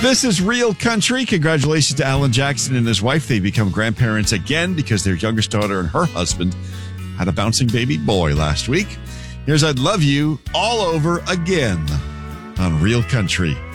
This is Real Country. Congratulations to Alan Jackson and his wife. They become grandparents again because their youngest daughter and her husband had a bouncing baby boy last week. Here's I'd Love You all over again on Real Country.